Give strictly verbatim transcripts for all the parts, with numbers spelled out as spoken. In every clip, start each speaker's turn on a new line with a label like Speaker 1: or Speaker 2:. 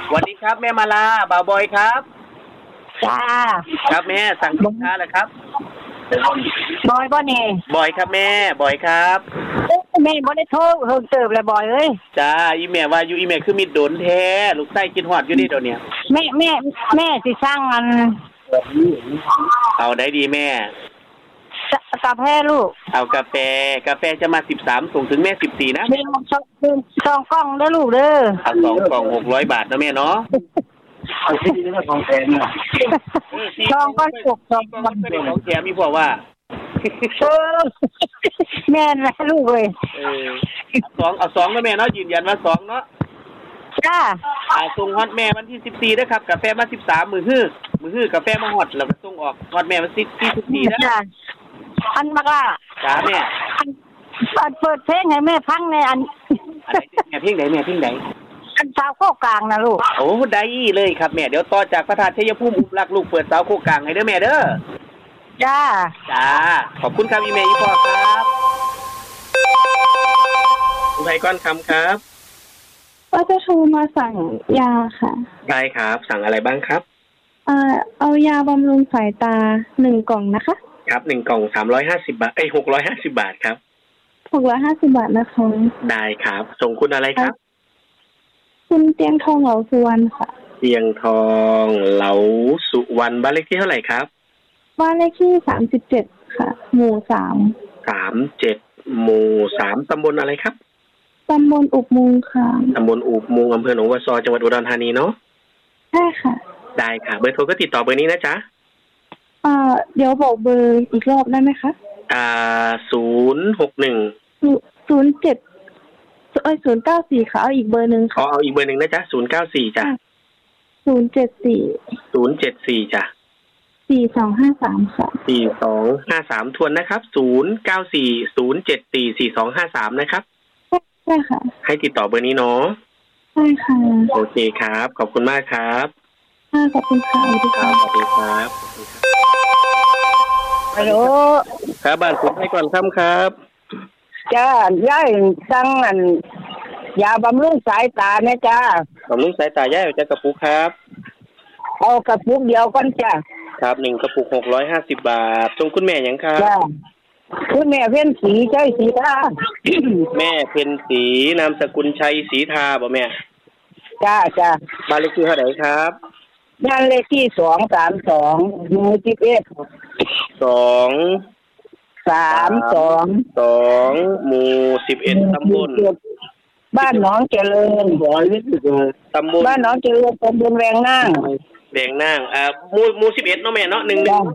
Speaker 1: สวัสดีครับแม่มาลาบ่าวบอยครับ
Speaker 2: จ้า
Speaker 1: ครับแม่สั่งสินค้าแล้วครับ
Speaker 2: บอยบ่นี่
Speaker 1: บอยครับแม่บอยครับ
Speaker 2: แม่บ่ได้โทรเฮิงเติบเลยบอยเอ้ย
Speaker 1: จ้าอีแม่ว่าอยู่อีแม่คือมีโดนแท้ลูกไส้กินฮอดอยู่นี่เดี๋ยวนี้
Speaker 2: แม่แม่แม่สิสร้างอัน
Speaker 1: เอาได้ดีแม่
Speaker 2: กาแฟลูก
Speaker 1: เอากาแฟกาแฟจะมาสิบสามส่งถึงแม่สิบสี่นะ
Speaker 2: แม่สองสองกล่องเด้อลูกเด้อ
Speaker 1: เอาสองกล่องหกร้อยบาทนะแม่เนาะ
Speaker 3: เอาที่นี่ก็ของแถมนะ
Speaker 2: สองก้อนหกสองก้อน
Speaker 1: เป็นของแถมมีพวกว่า
Speaker 2: แม่นะลูกเลย
Speaker 1: เออสองเอาสองนะแม่เนาะยืนยันว่าสองเนาะ
Speaker 2: จ้า
Speaker 1: อ่าส่งฮอตแม่วันที่สิบสี่นะครับกาแฟมาสิบสามมือฮื้อมือฮื้อกาแฟมาฮอตแล้วก็ส่งออกฮอตแม่วันที่สิบสี่นะ
Speaker 2: อันมากล่ะ
Speaker 1: จ้าแม่
Speaker 2: อันเปิดเพลงให้แม่ฟังในอัน
Speaker 1: อะไรแม่เพลงไหนแม่เพลงไหน
Speaker 2: อันสาวโคกลางนะลูก
Speaker 1: โอ้ได้เลยครับแม่เดี๋ยวต่อจากพระธาตุชัยภูมิอุบลักลูกเปิดสาวโคกลางให้เด้อแม่เด้อ
Speaker 2: จ้า
Speaker 1: จ้าขอบคุณครับอีเมลอีพอครับคุณไทยก้อนคำครับ
Speaker 4: ว่าจะโทรมาสั่งยาค่ะ
Speaker 1: ได้ครับสั่งอะไรบ้างครับ
Speaker 4: อ่าเอายาบำรุงสายตาหนึ่งกล่องนะคะ
Speaker 1: ครับหนึ่งกล่องสามร้อยห้าสิบบาทเอ้ยหกร้อยห้าสิบบาทครับ
Speaker 4: หกร้อยห้าสิบบาทนะคะ
Speaker 1: ได้ครับส่งคุณอะไรครับ
Speaker 4: คุณเตียงทองเหลาสุวรรณค่ะ
Speaker 1: เตียงทองเหลาสุวรรณบ้านเลขที่เท่าไหร่ครับ
Speaker 4: บ้านเลขที่สามสิบเจ็ดค่ะหมู่สาม
Speaker 1: สามเจ็ดหมู่สามตำบลอะไรครับ
Speaker 4: ตำบลอุบมุงค่ะ
Speaker 1: ตำบลอุบมุงอำเภอหนองวัวซอจังหวัดอุดรธานีเนาะ
Speaker 4: ใช่ค่ะ
Speaker 1: ได้ค่ะเบอร์โทรก็ติดต่อเบอร์นี้นะจ๊ะ
Speaker 4: อ่าเดี๋ยวบอกเบอร์อีกรอบได้ไหมคะ
Speaker 1: อ่าศูนย์หกหนึ่ง
Speaker 4: ศูนย์เจ็ดเอ้ยศูนย์เก้าสี่ค่ะเอาอีกเบอร์หนึ่งค่ะ
Speaker 1: อ๋อเอาอีกเบอร์หนึ่งนะจ๊ะศูนย์เก้าสี่จ้ะ
Speaker 4: ศูนย์เจ็ดสี่
Speaker 1: ศูนย์เจ็ดสี่จ้ะ
Speaker 4: สี่สองห้าสามค่ะ
Speaker 1: สี่สองห้าสามทวนนะครับศูนย์เก้าสี่ศูนย์เจ็ดสี่สี่สองห้าสามนะครับ
Speaker 4: ใช่ค่ะ
Speaker 1: ให้ติดต่อเบอร์นี้เนาะ
Speaker 4: ใช่ค่ะ
Speaker 1: โอเคครับขอบคุณมากครับ
Speaker 4: ค่ะขอบคุณค่ะสวัสดีครับ
Speaker 1: สวัสดีครับ
Speaker 2: ฮัลโหล
Speaker 1: ครับบ้านผมให้ก่อนค่ำครับ
Speaker 2: จ้าย่ายสั่งอันยาบำรุงสายตาเนี่ยจ้า
Speaker 1: บำรุงสายตาย่ายเอาจากกระปุกครับ
Speaker 2: เอากระปุกเดียวก่อนจ้า
Speaker 1: ครับหนึ่งกระปุกหกร้อยห้าสิบบาทส่งคุณแม่ยังครับ
Speaker 2: จ้าคุณแม่เพ็ญศรีใจศรีทา
Speaker 1: แม่เพ็ญศรีนามสกุลชัยศรีทาบ่แม่
Speaker 2: จ้าจ้า
Speaker 1: บ้านเลขที่เท่าไหร่ครับ
Speaker 2: บ้านเลขที่สองสามสองหมู่สิบเอ็ด
Speaker 1: สอง
Speaker 2: สามสอง
Speaker 1: สองหมู่สิบเอ็ดตำบล
Speaker 2: บ้านหนองเจริญบ่อยที่สุด
Speaker 1: ตำบล
Speaker 2: บ้านหนองเจริญตำบลแวงนาง
Speaker 1: แวงนางอ่าหมู่หมู่สิบเอ็ดเนาะแม่เนาะหนึ่งหนึ่ง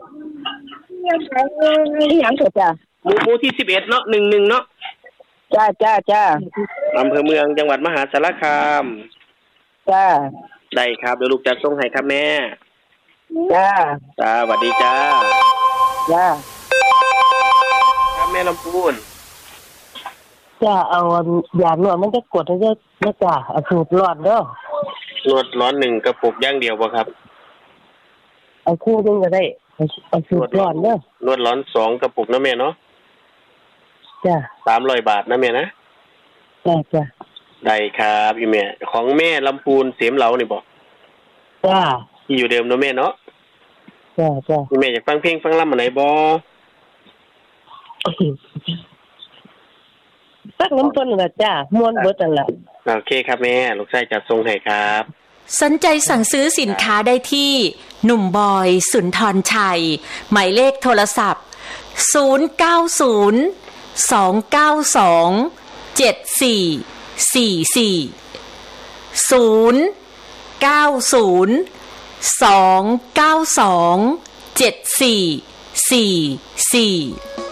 Speaker 2: นี่ยังก็จ้ะ
Speaker 1: หมู่หมู่ที่สิบเอ็ดเนาะหนึ่งหนึ่งเนาะ
Speaker 2: จ้าจ้าจ้า
Speaker 1: อำเภอเมืองจังหวัดมหาสารคาม
Speaker 2: จ้า
Speaker 1: ได้ครับเดี๋ยวลูกจะส่งให้ครับแม่
Speaker 2: จ้า
Speaker 1: จ้าสวัสดีจ้า
Speaker 2: จ้า
Speaker 1: ครับแม่ลำพูน
Speaker 2: จ้าเอายานวดมันจะกดให้เยอะนะจ้าเอาสูตรร้อนเด้อน
Speaker 1: วดร้อนหนึ่งกระปุกย่างเดียวป่ะครับ
Speaker 2: เอาคู่นึงก็ได้เอาสูตรร้อนเด้อน
Speaker 1: วดร้อนสองกระปุกนะแม่เนาะ
Speaker 2: จ้า
Speaker 1: สามร้อยบาทนะแม่นะ
Speaker 2: จ้าจ้า
Speaker 1: ได้ครับอีแม่ของแม่ลำพูนเสียมเหลานี่บอก
Speaker 2: จ้า
Speaker 1: ที่อยู่เดิมนะแม่เนาะ
Speaker 2: จ้าจ้า
Speaker 1: อีแม่อยากฟังเพลงฟังรำอันไหนบ่
Speaker 2: สักน้ำต้นน่ะจ้าม้วนเบิดนั่นแหละ
Speaker 1: โอเคครับแม่ลูกชายจัดส่งให้ครับ
Speaker 5: สนใจสั่งซื้อสินค้าได้ที่หนุ่มบอยสุนทรชัยหมายเลขโทรศัพท์ศูนย์ เก้า ศูนย์ สอง เก้า สอง เจ็ด สี่ สี่ สี่ ศูนย์ เก้า ศูนย์ สอง เก้า สอง เจ็ด สี่ สี่ สี่